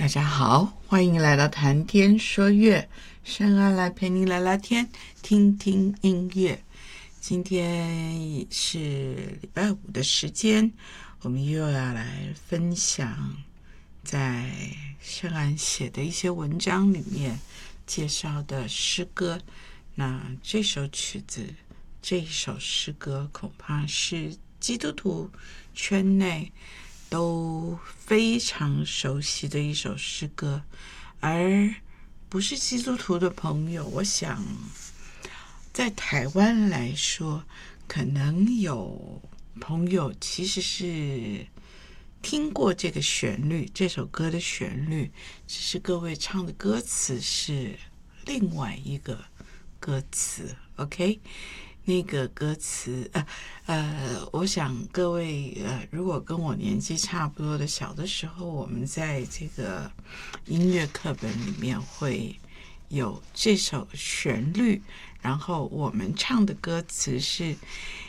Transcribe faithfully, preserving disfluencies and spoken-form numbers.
大家好，欢迎来到谈天说乐，深爱来陪你聊聊天，听听音乐。今天是礼拜五的时间，我们又要来分享在圣安写的一些文章里面介绍的诗歌。那这首曲子，这一首诗歌恐怕是基督徒圈内都非常熟悉的一首诗歌，而不是基督徒的朋友，我想在台湾来说，可能有朋友其实是听过这个旋律，这首歌的旋律，只是各位唱的歌词是另外一个歌词 OK， 那个歌词呃呃，我想各位呃，如果跟我年纪差不多的，小的时候我们在这个音乐课本里面会有这首旋律，然后我们唱的歌词是